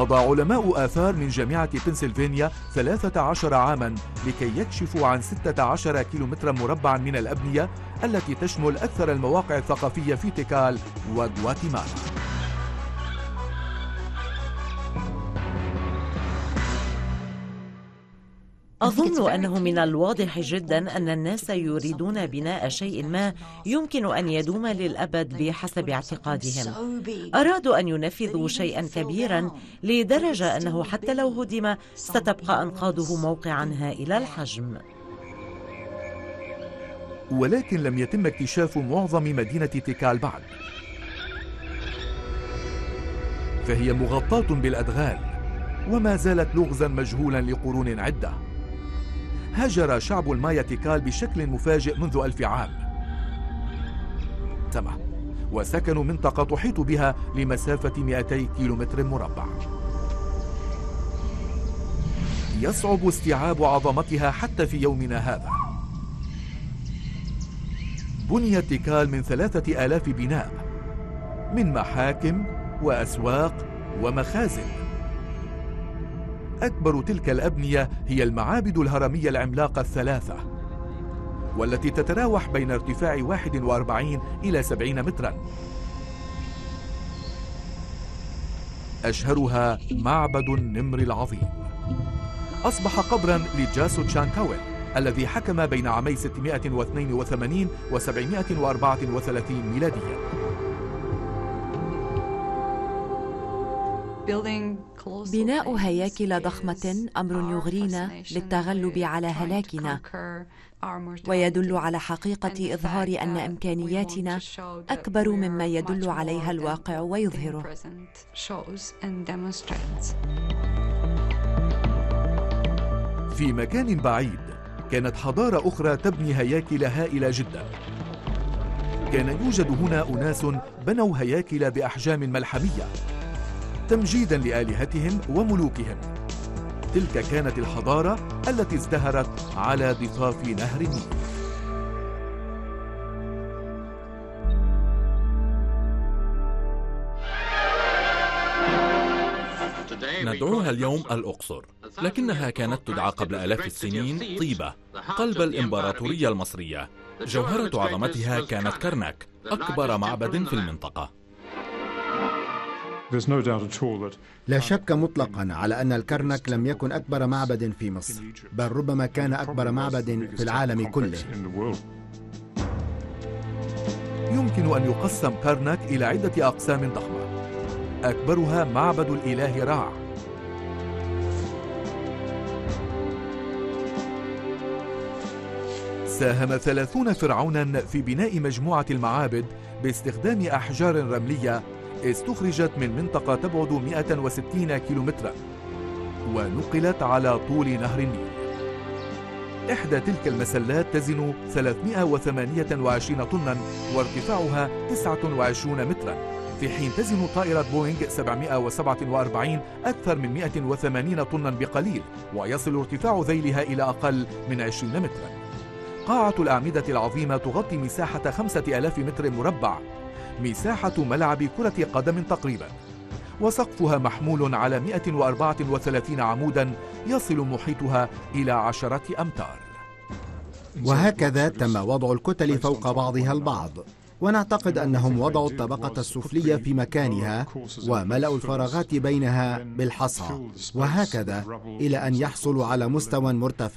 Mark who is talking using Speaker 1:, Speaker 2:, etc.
Speaker 1: قضى علماء آثار من جامعة بنسلفانيا 13 عاما لكي يكشفوا عن 16 كيلومترا مربعا من الأبنية التي تشمل أكثر المواقع الثقافية في تيكال وغواتيمالا.
Speaker 2: أظن أنه من الواضح جدا أن الناس يريدون بناء شيء ما يمكن أن يدوم للأبد بحسب اعتقادهم. أرادوا أن ينفذوا شيئا كبيرا لدرجة أنه حتى لو هدم ستبقى أنقاضه موقعا هائل الحجم.
Speaker 1: ولكن لم يتم اكتشاف معظم مدينة تيكال بعد، فهي مغطاة بالأدغال وما زالت لغزا مجهولا لقرون عدة. هاجر شعب المايا تيكال بشكل مفاجئ منذ 1000 عام، وسكنوا منطقة تحيط بها لمسافة 200 كيلومتر مربع. يصعب استيعاب عظمتها حتى في يومنا هذا. بنيت تيكال من 3000 بناء، من محاكم وأسواق ومخازن. أكبر تلك الأبنية هي المعابد الهرمية العملاقة الثلاثة، والتي تتراوح بين ارتفاع 41 إلى 70 مترا. أشهرها معبد النمر العظيم، أصبح قبرا لجاسو تشانكاويل الذي حكم بين عامي 682 و 734 ميلاديا.
Speaker 3: بناء هياكل ضخمة أمر يغرينا للتغلب على هلاكنا، ويدل على حقيقة إظهار أن إمكانياتنا أكبر مما يدل عليها الواقع ويظهره.
Speaker 1: في مكان بعيد كانت حضارة أخرى تبني هياكل هائلة جدا. كان يوجد هنا أناس بنوا هياكل بأحجام ملحمية تمجيدا لآلهتهم وملوكهم. تلك كانت الحضارة التي ازدهرت على ضفاف نهر النيل.
Speaker 4: ندعوها اليوم الأقصر، لكنها كانت تدعى قبل آلاف السنين طيبة، قلب الإمبراطورية المصرية. جوهرة عظمتها كانت كرنك، أكبر معبد في المنطقة.
Speaker 5: لا شك مطلقا على أن الكرنك لم يكن أكبر معبد في مصر، بل ربما كان أكبر معبد في العالم كله.
Speaker 1: يمكن أن يقسم كرنك إلى عدة أقسام ضخمة، أكبرها معبد الإله رع. ساهم 30 فرعونا في بناء مجموعة المعابد باستخدام أحجار رملية استخرجت من منطقة تبعد 160 كيلومترا ونقلت على طول نهر النيل. إحدى تلك المسلات تزن 328 طنا وارتفاعها 29 مترا، في حين تزن طائرة بوينغ 747 أكثر من 180 طنا بقليل، ويصل ارتفاع ذيلها إلى أقل من 20 مترا. قاعة الأعمدة العظيمة تغطي مساحة 5000 متر مربع، مساحة ملعب كرة قدم تقريبا، وسقفها محمول على 134 عمودا يصل محيطها إلى 10 أمتار.
Speaker 5: وهكذا تم وضع الكتل فوق بعضها البعض، ونعتقد أنهم وضعوا الطبقة السفلية في مكانها وملأوا الفراغات بينها بالحصى، وهكذا إلى أن يحصلوا على مستوى مرتفع.